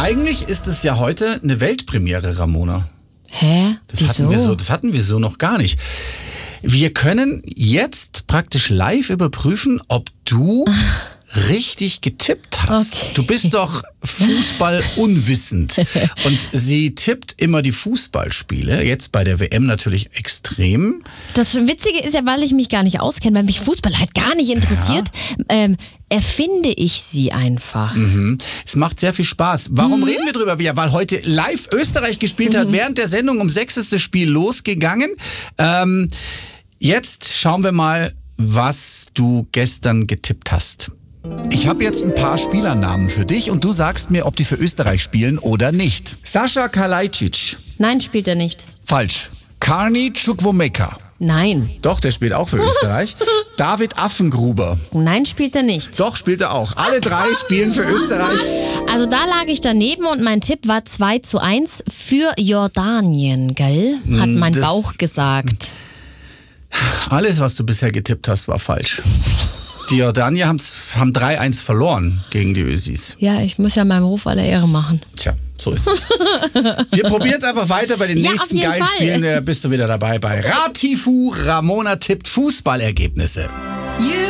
Eigentlich ist es ja heute eine Weltpremiere, Ramona. Hä? Wieso? Das hatten wir so noch gar nicht. Wir können jetzt praktisch live überprüfen, ob du richtig getippt hast. Okay. Du bist doch Fußball unwissend. Und sie tippt immer die Fußballspiele. Jetzt bei der WM natürlich extrem. Das Witzige ist ja, weil ich mich gar nicht auskenne, weil mich Fußball halt gar nicht interessiert, erfinde ich sie einfach. Es macht sehr viel Spaß. Warum reden wir drüber? Ja, weil heute live Österreich gespielt hat, während der Sendung um 6. Spiel losgegangen. Jetzt schauen wir mal, was du gestern getippt hast. Ich habe jetzt ein paar Spielernamen für dich und du sagst mir, ob die für Österreich spielen oder nicht. Sascha Kalajdzic. Nein, spielt er nicht. Falsch. Karni Chukwuemeka. Nein. Doch, der spielt auch für Österreich. David Affengruber. Nein, spielt er nicht. Doch, spielt er auch. Alle drei spielen für Österreich. Also da lag ich daneben und mein Tipp war 2:1 für Jordanien, gell? Hat mein Bauch gesagt. Alles, was du bisher getippt hast, war falsch. Die Jordanier haben 3-1 verloren gegen die Ösis. Ja, ich muss ja meinem Ruf alle Ehre machen. Tja, so ist es. Wir probieren es einfach weiter bei den Ja, nächsten auf jeden geilen Fall. Spielen. Da bist du wieder dabei bei Ratifu. Ramona tippt Fußballergebnisse.